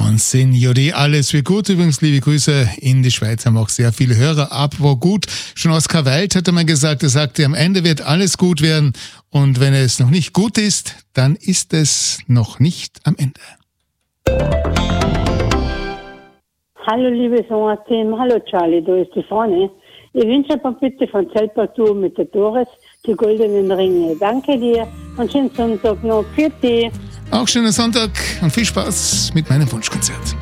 Signori, alles wird gut. Übrigens, liebe Grüße in die Schweiz, haben auch sehr viele Hörer. Apropos gut, schon Oskar Wilde hat einmal gesagt, er sagte, am Ende wird alles gut werden. Und wenn es noch nicht gut ist, dann ist es noch nicht am Ende. Hallo liebe Sommerteam, hallo Charlie, da ist die Fanny. Ich wünsche ein paar bitte von Zeltpartout mit der Doris die goldenen Ringe. Danke dir und schönen Sonntag noch. Für dich. Auch schönen Sonntag und viel Spaß mit meinem Wunschkonzert.